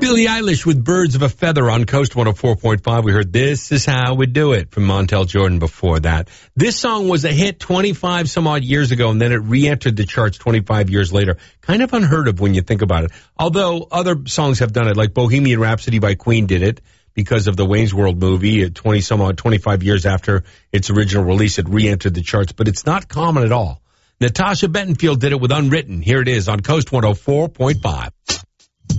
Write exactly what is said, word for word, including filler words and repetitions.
Billie Eilish with Birds of a Feather on Coast one oh four point five. We heard This Is How We Do It from Montel Jordan before that. This song was a hit twenty-five some odd years ago, and then it re-entered the charts twenty-five years later. Kind of unheard of when you think about it. Although other songs have done it, like Bohemian Rhapsody by Queen did it because of the Wayne's World movie. twenty some odd, twenty-five years after its original release, it re-entered the charts, but it's not common at all. Natasha Bedingfield did it with Unwritten. Here it is on Coast one oh four point five.